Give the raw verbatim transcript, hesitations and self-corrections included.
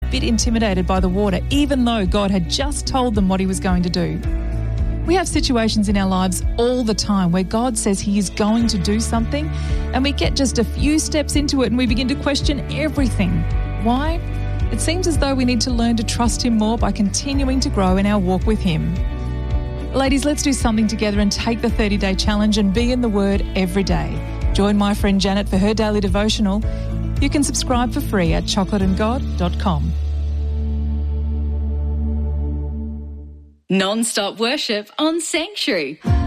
bit intimidated by the water, even though God had just told them what he was going to do. We have situations in our lives all the time where God says he is going to do something, and we get just a few steps into it and we begin to question everything. Why? It seems as though we need to learn to trust him more by continuing to grow in our walk with him. Ladies, let's do something together and take the thirty-day challenge and be in the Word every day. Join my friend Janet for her daily devotional. You can subscribe for free at chocolate and god dot com. Non-stop worship on Sanctuary.